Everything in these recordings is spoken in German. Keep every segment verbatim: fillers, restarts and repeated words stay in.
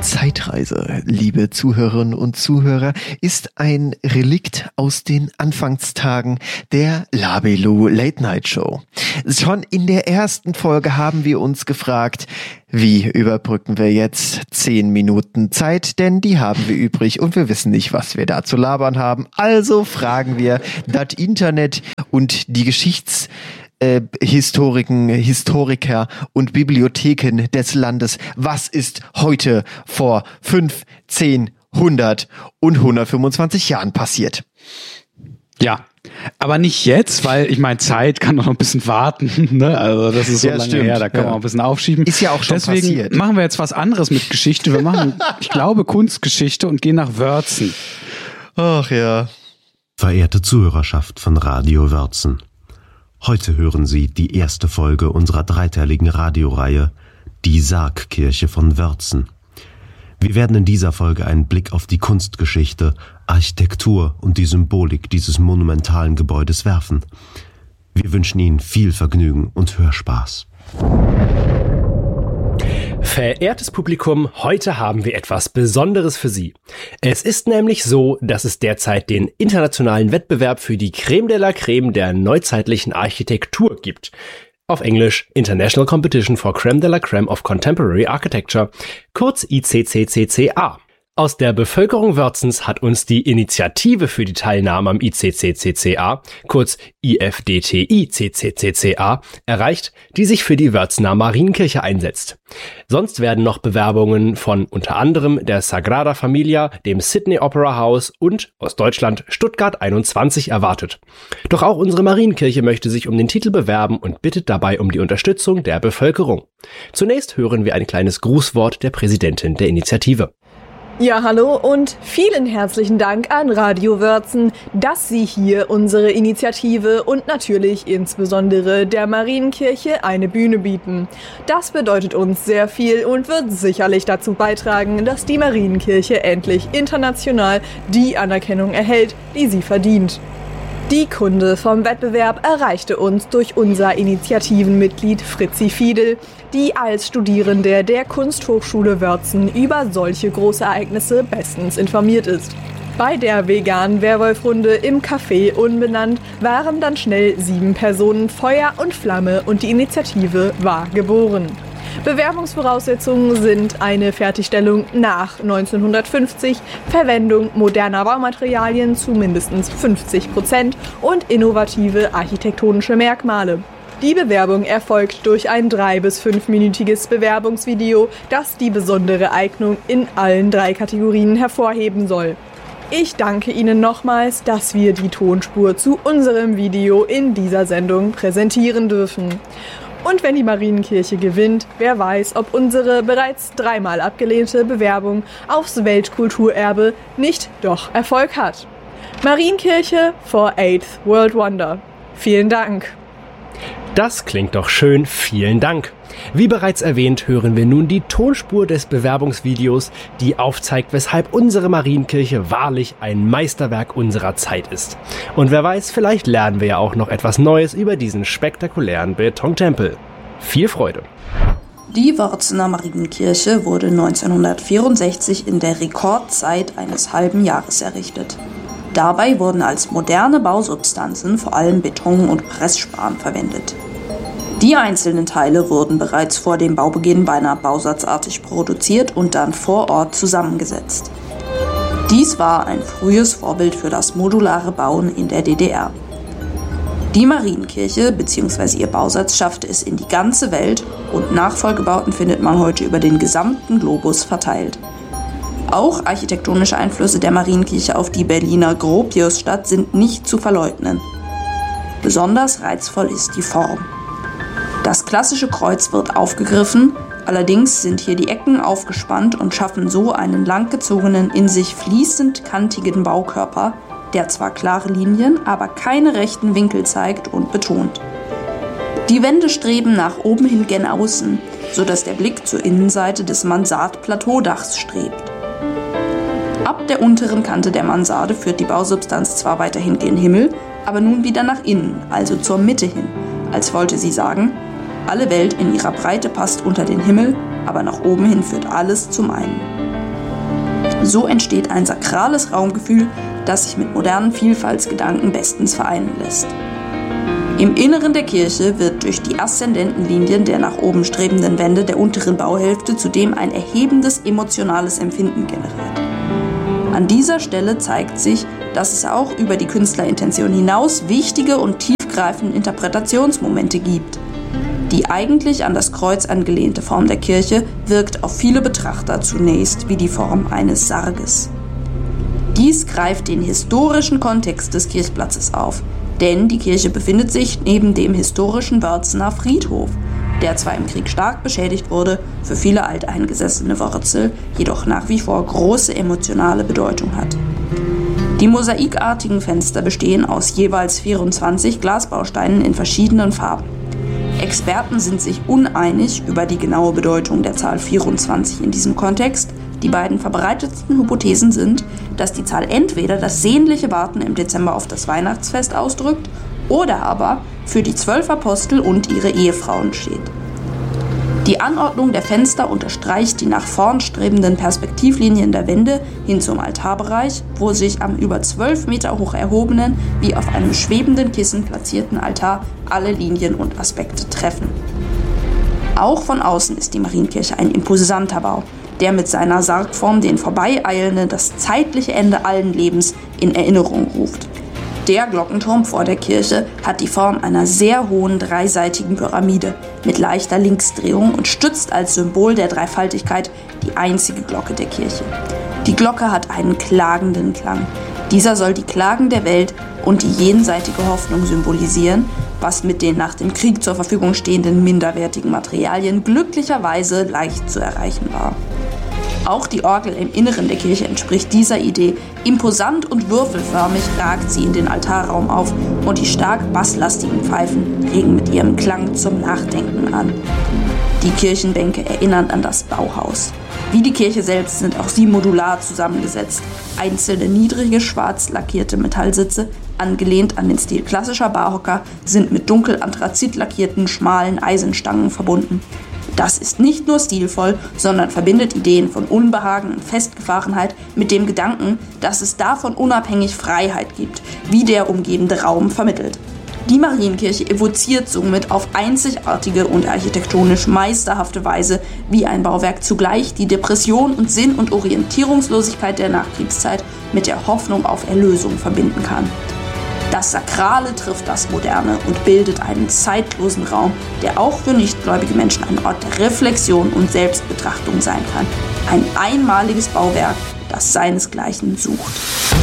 Zeitreise, liebe Zuhörerinnen und Zuhörer, ist ein Relikt aus den Anfangstagen der Labelo Late Night Show. Schon in der ersten Folge haben wir uns gefragt, wie überbrücken wir jetzt zehn Minuten Zeit, denn die haben wir übrig und wir wissen nicht, was wir da zu labern haben. Also fragen wir das Internet und die Geschichts- Äh, Historiken, Historiker und Bibliotheken des Landes. Was ist heute vor fünf, zehn, hundert und hundertfünfundzwanzig Jahren passiert? Ja, aber nicht jetzt, weil ich meine, Zeit kann doch noch ein bisschen warten. Ne? Also das ist so ja, lange stimmt. her, da kann ja. man auch ein bisschen aufschieben. Ist ja auch schon Deswegen passiert. machen wir jetzt was anderes mit Geschichte. Wir machen, ich glaube, Kunstgeschichte und gehen nach Wörzen. Ach ja. Verehrte Zuhörerschaft von Radio Wörzen. Heute hören Sie die erste Folge unserer dreiteiligen Radioreihe Die Sargkirche von Wörzen. Wir werden in dieser Folge einen Blick auf die Kunstgeschichte, Architektur und die Symbolik dieses monumentalen Gebäudes werfen. Wir wünschen Ihnen viel Vergnügen und Hörspaß. Verehrtes Publikum, heute haben wir etwas Besonderes für Sie. Es ist nämlich so, dass es derzeit den internationalen Wettbewerb für die Creme de la Creme der neuzeitlichen Architektur gibt. Auf Englisch International Competition for Creme de la Creme of Contemporary Architecture, kurz I C C C C A. Aus der Bevölkerung Wörzens hat uns die Initiative für die Teilnahme am I C C C C A, kurz I F D T I C C C C A, erreicht, die sich für die Wörzener Marienkirche einsetzt. Sonst werden noch Bewerbungen von unter anderem der Sagrada Familia, dem Sydney Opera House und aus Deutschland Stuttgart einundzwanzig erwartet. Doch auch unsere Marienkirche möchte sich um den Titel bewerben und bittet dabei um die Unterstützung der Bevölkerung. Zunächst hören wir ein kleines Grußwort der Präsidentin der Initiative. Ja, hallo und vielen herzlichen Dank an Radio Wörzen, dass Sie hier unsere Initiative und natürlich insbesondere der Marienkirche eine Bühne bieten. Das bedeutet uns sehr viel und wird sicherlich dazu beitragen, dass die Marienkirche endlich international die Anerkennung erhält, die sie verdient. Die Kunde vom Wettbewerb erreichte uns durch unser Initiativenmitglied Fritzi Fiedel, die als Studierende der Kunsthochschule Wörzen über solche Großereignisse bestens informiert ist. Bei der veganen Werwolf-Runde im Café Unbenannt waren dann schnell sieben Personen Feuer und Flamme und die Initiative war geboren. Bewerbungsvoraussetzungen sind eine Fertigstellung nach neunzehnhundertfünfzig, Verwendung moderner Baumaterialien zu mindestens fünfzig Prozent und innovative architektonische Merkmale. Die Bewerbung erfolgt durch ein drei- bis fünfminütiges Bewerbungsvideo, das die besondere Eignung in allen drei Kategorien hervorheben soll. Ich danke Ihnen nochmals, dass wir die Tonspur zu unserem Video in dieser Sendung präsentieren dürfen. Und wenn die Marienkirche gewinnt, wer weiß, ob unsere bereits dreimal abgelehnte Bewerbung aufs Weltkulturerbe nicht doch Erfolg hat. Marienkirche for Eighth World Wonder. Vielen Dank. Das klingt doch schön, vielen Dank. Wie bereits erwähnt, hören wir nun die Tonspur des Bewerbungsvideos, die aufzeigt, weshalb unsere Marienkirche wahrlich ein Meisterwerk unserer Zeit ist. Und wer weiß, vielleicht lernen wir ja auch noch etwas Neues über diesen spektakulären Betontempel. Viel Freude! Die Wörzener Marienkirche wurde neunzehnhundertvierundsechzig in der Rekordzeit eines halben Jahres errichtet. Dabei wurden als moderne Bausubstanzen vor allem Beton und Pressspan verwendet. Die einzelnen Teile wurden bereits vor dem Baubeginn beinahe bausatzartig produziert und dann vor Ort zusammengesetzt. Dies war ein frühes Vorbild für das modulare Bauen in der D D R. Die Marienkirche bzw. ihr Bausatz schaffte es in die ganze Welt und Nachfolgebauten findet man heute über den gesamten Globus verteilt. Auch architektonische Einflüsse der Marienkirche auf die Berliner Gropiusstadt sind nicht zu verleugnen. Besonders reizvoll ist die Form. Das klassische Kreuz wird aufgegriffen, allerdings sind hier die Ecken aufgespannt und schaffen so einen langgezogenen, in sich fließend kantigen Baukörper, der zwar klare Linien, aber keine rechten Winkel zeigt und betont. Die Wände streben nach oben hin gen außen, sodass der Blick zur Innenseite des Mansardplateaudachs strebt. Ab der unteren Kante der Mansarde führt die Bausubstanz zwar weiterhin gen Himmel, aber nun wieder nach innen, also zur Mitte hin, als wollte sie sagen, alle Welt in ihrer Breite passt unter den Himmel, aber nach oben hin führt alles zum einen. So entsteht ein sakrales Raumgefühl, das sich mit modernen Vielfaltsgedanken bestens vereinen lässt. Im Inneren der Kirche wird durch die aszendenten Linien der nach oben strebenden Wände der unteren Bauhälfte zudem ein erhebendes emotionales Empfinden generiert. An dieser Stelle zeigt sich, dass es auch über die Künstlerintention hinaus wichtige und tiefgreifende Interpretationsmomente gibt. Die eigentlich an das Kreuz angelehnte Form der Kirche wirkt auf viele Betrachter zunächst wie die Form eines Sarges. Dies greift den historischen Kontext des Kirchplatzes auf, denn die Kirche befindet sich neben dem historischen Wörzener Friedhof, der zwar im Krieg stark beschädigt wurde, für viele alteingesessene Wörzel jedoch nach wie vor große emotionale Bedeutung hat. Die mosaikartigen Fenster bestehen aus jeweils vierundzwanzig Glasbausteinen in verschiedenen Farben. Experten sind sich uneinig über die genaue Bedeutung der Zahl vierundzwanzig in diesem Kontext. Die beiden verbreitetsten Hypothesen sind, dass die Zahl entweder das sehnliche Warten im Dezember auf das Weihnachtsfest ausdrückt oder aber für die zwölf Apostel und ihre Ehefrauen steht. Die Anordnung der Fenster unterstreicht die nach vorn strebenden Perspektivlinien der Wände hin zum Altarbereich, wo sich am über zwölf Meter hoch erhobenen, wie auf einem schwebenden Kissen platzierten Altar alle Linien und Aspekte treffen. Auch von außen ist die Marienkirche ein imposanter Bau, der mit seiner Sargform den Vorbeieilenden das zeitliche Ende allen Lebens in Erinnerung ruft. Der Glockenturm vor der Kirche hat die Form einer sehr hohen dreiseitigen Pyramide mit leichter Linksdrehung und stützt als Symbol der Dreifaltigkeit die einzige Glocke der Kirche. Die Glocke hat einen klagenden Klang. Dieser soll die Klagen der Welt und die jenseitige Hoffnung symbolisieren, was mit den nach dem Krieg zur Verfügung stehenden minderwertigen Materialien glücklicherweise leicht zu erreichen war. Auch die Orgel im Inneren der Kirche entspricht dieser Idee. Imposant und würfelförmig ragt sie in den Altarraum auf und die stark basslastigen Pfeifen regen mit ihrem Klang zum Nachdenken an. Die Kirchenbänke erinnern an das Bauhaus. Wie die Kirche selbst sind auch sie modular zusammengesetzt. Einzelne niedrige, schwarz lackierte Metallsitze, angelehnt an den Stil klassischer Barhocker, sind mit dunkel anthrazit lackierten, schmalen Eisenstangen verbunden. Das ist nicht nur stilvoll, sondern verbindet Ideen von Unbehagen und Festgefahrenheit mit dem Gedanken, dass es davon unabhängig Freiheit gibt, wie der umgebende Raum vermittelt. Die Marienkirche evoziert somit auf einzigartige und architektonisch meisterhafte Weise, wie ein Bauwerk zugleich die Depression und Sinn- und Orientierungslosigkeit der Nachkriegszeit mit der Hoffnung auf Erlösung verbinden kann. Das Sakrale trifft das Moderne und bildet einen zeitlosen Raum, der auch für nichtgläubige Menschen ein Ort der Reflexion und Selbstbetrachtung sein kann. Ein einmaliges Bauwerk, das seinesgleichen sucht.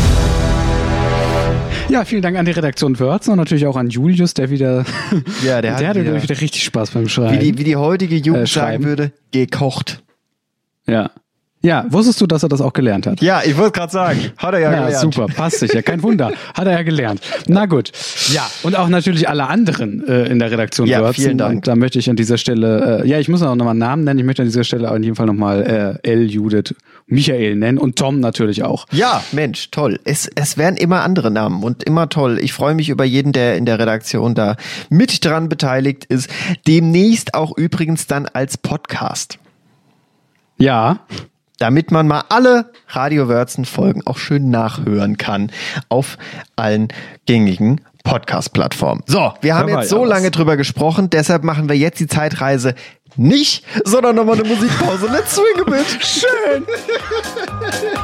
Ja, vielen Dank an die Redaktion Wörzen und natürlich auch an Julius, der wieder, ja, der, der hat hatte wieder, wieder richtig Spaß beim Schreiben. Wie die, wie die heutige Jugend äh, sagen würde, gekocht. Ja. Ja, wusstest du, dass er das auch gelernt hat? Ja, ich wollte gerade sagen, hat er ja, ja gelernt. Super, passt sicher, kein Wunder, hat er ja gelernt. Na gut, ja, und auch natürlich alle anderen äh, in der Redaktion ja, Wörzen. Vielen Dank. Und da möchte ich an dieser Stelle, äh, ja, ich muss auch nochmal einen Namen nennen, ich möchte an dieser Stelle auf jeden Fall nochmal äh, El, Judith, Michael nennen und Tom natürlich auch. Ja, Mensch, toll. Es, es werden immer andere Namen und immer toll. Ich freue mich über jeden, der in der Redaktion da mit dran beteiligt ist. Demnächst auch übrigens dann als Podcast. Ja. Damit man mal alle Radio Wörzen-Folgen auch schön nachhören kann auf allen gängigen Podcast-Plattformen. So, wir haben jetzt so lange drüber gesprochen, deshalb machen wir jetzt die Zeitreise nicht, sondern nochmal eine Musikpause. Let's swing a bit. Schön.